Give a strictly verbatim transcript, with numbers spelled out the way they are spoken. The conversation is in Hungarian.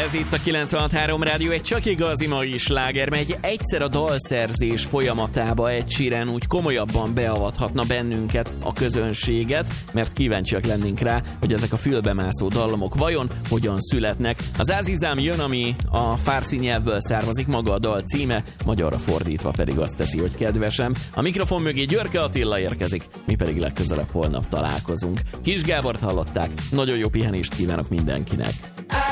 Ez itt a kilencvenhat három Rádió, egy csak igazi mai sláger, megy egyszer a dalszerzés folyamatába Ed Sheeran úgy komolyabban beavathatna bennünket, a közönséget, mert kíváncsiak lennénk rá, hogy ezek a fülbemászó dallamok vajon hogyan születnek. Az Azizám jön, ami a fárszi nyelvből származik, maga a dal címe, magyarra fordítva pedig azt teszi, hogy kedvesem. A mikrofon mögé Györke Attila érkezik, mi pedig legközelebb holnap találkozunk. Kis Gábort hallották, nagyon jó pihenést kívánok mindenkinek.